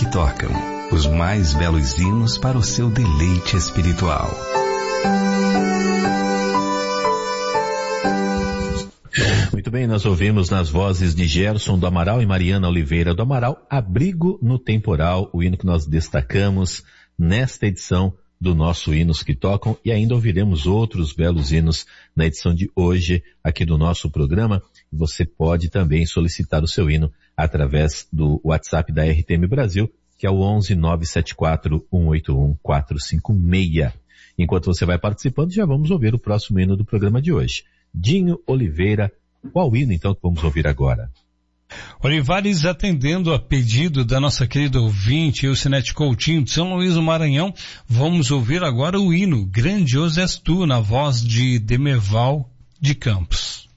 tocam, os mais belos hinos para o seu deleite espiritual. Muito bem, nós ouvimos nas vozes de Gerson do Amaral e Mariana Oliveira do Amaral, Abrigo no Temporal, o hino que nós destacamos nesta edição do nosso Hinos que Tocam, e ainda ouviremos outros belos hinos na edição de hoje aqui do nosso programa. Você pode também solicitar o seu hino através do WhatsApp da RTM Brasil, que é o 11-974-181-456. Enquanto você vai participando, já vamos ouvir o próximo hino do programa de hoje. Dinho Oliveira, qual hino então que vamos ouvir agora? Olivares, atendendo a pedido da nossa querida ouvinte, Eucinete Coutinho, de São Luís do Maranhão, vamos ouvir agora o hino Grandioso És Tu, na voz de Demerval de Campos.